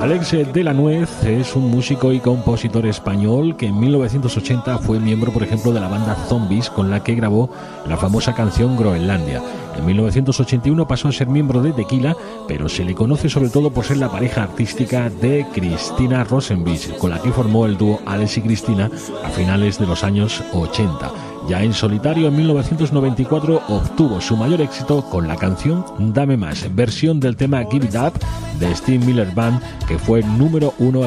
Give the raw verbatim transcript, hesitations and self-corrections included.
Alex de la Nuez es un músico y compositor español que en mil novecientos ochenta fue miembro, por ejemplo, de la banda Zombies, con la que grabó la famosa canción Groenlandia. En mil novecientos ochenta y uno pasó a ser miembro de Tequila, pero se le conoce sobre todo por ser la pareja artística de Cristina Rosenbich, con la que formó el dúo Alex y Cristina a finales de los años ochenta. Ya en solitario, en mil novecientos noventa y cuatro obtuvo su mayor éxito con la canción Dame Más, versión del tema Give It Up de Steve Miller Band, que fue número uno